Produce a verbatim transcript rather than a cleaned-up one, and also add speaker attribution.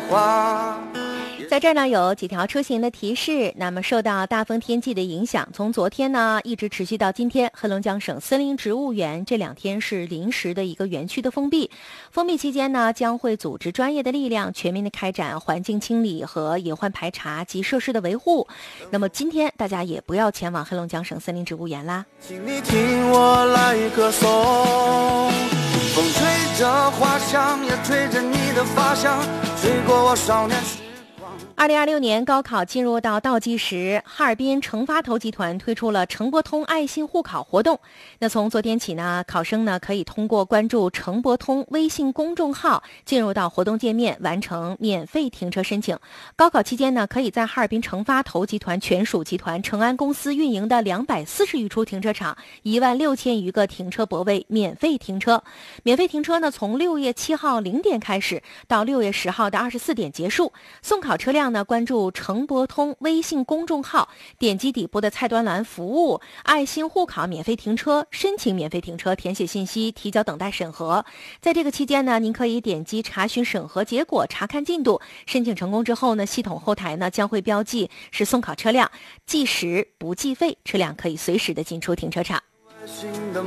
Speaker 1: 话。
Speaker 2: 在这儿呢有几条出行的提示。那么受到大风天气的影响，从昨天呢一直持续到今天，黑龙江省森林植物园这两天是临时的一个园区的封闭。封闭期间呢，将会组织专业的力量全面的开展环境清理和隐患排查及设施的维护。那么今天大家也不要前往黑龙江省森林植物园啦。
Speaker 1: 请你听我来歌颂，风吹着花香，也吹着你的发香，吹过我少年时。
Speaker 2: 二零二六年高考进入到倒计时，哈尔滨成发头集团推出了成博通爱心互考活动。那从昨天起呢，考生呢可以通过关注成博通微信公众号，进入到活动界面，完成免费停车申请。高考期间呢，可以在哈尔滨成发头集团全属集团成安公司运营的两百四十余处停车场，一万六千余个停车泊位免费停车。免费停车呢，从六月七号零点开始，到六月十号的二十四点结束。送考车辆呢，关注成博通微信公众号，点击底部的菜单栏服务爱心互考免费停车，申请免费停车，填写信息，提交等待审核。在这个期间呢，您可以点击查询审核结果，查看进度。申请成功之后呢，系统后台呢将会标记是送考车辆，计时不计费，车辆可以随时的进出停车场。